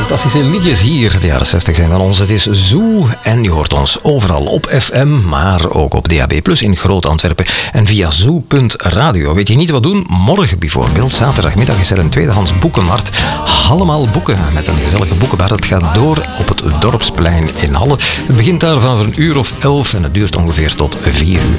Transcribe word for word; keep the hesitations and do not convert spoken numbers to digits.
Fantastische liedjes hier. De jaren zestig zijn van ons. Het is Zoo en je hoort ons overal op F M, maar ook op D A B plus in Groot-Antwerpen en via zoo punt radio. Weet je niet wat doen? Morgen bijvoorbeeld, zaterdagmiddag, is er een tweedehands boekenmarkt. Allemaal boeken met een gezellige boekenbar. Het gaat door op het Dorpsplein in Halle. Het begint daar van een uur of elf en het duurt ongeveer tot vier uur.